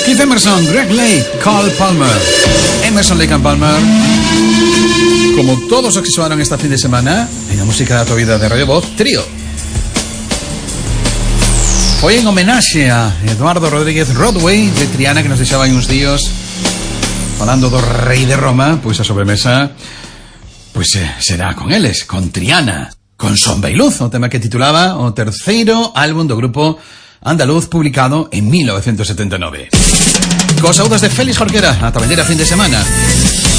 Keith Emerson, Greg Lake, Carl Palmer. Emerson, Lake and Palmer. Como todos los que sonaron este fin de semana en la música de tu vida de Radio Voz, trío. Hoy en homenaje a Eduardo Rodríguez Rodway de Triana, que nos deixaba uns días falando do rei de Roma, pois a sobremesa será con eles, con Triana, con Sombra y Luz, o tema que titulaba o terceiro álbum do grupo andaluz publicado en 1979. Cos saúdos de Félix Jorquera, ata vendeira fin de semana.